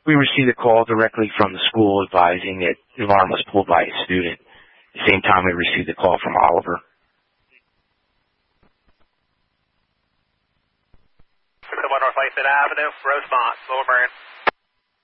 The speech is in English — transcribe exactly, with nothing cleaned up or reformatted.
We received a call directly from the school advising that an alarm was pulled by a student. At the same time, we received a call from Oliver. one North Lakeside Avenue, Rosemont, Wilburn.